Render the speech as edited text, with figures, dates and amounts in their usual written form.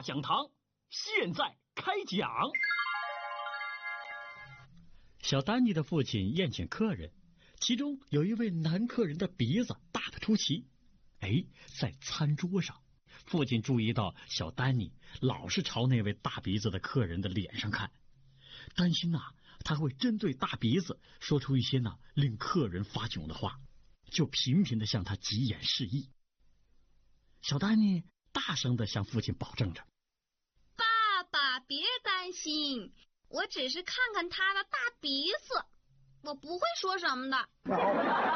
大讲堂现在开讲。 小丹尼的父亲宴请客人，其中有一位男客人的鼻子大得出奇。在餐桌上，父亲注意到小丹尼老是朝那位大鼻子的客人的脸上看，担心他会针对大鼻子说出一些令客人发窘的话，就频频地向他挤眼示意。小丹尼大声地向父亲保证着： 爸爸别担心，我只是看看他的大鼻子，我不会说什么的。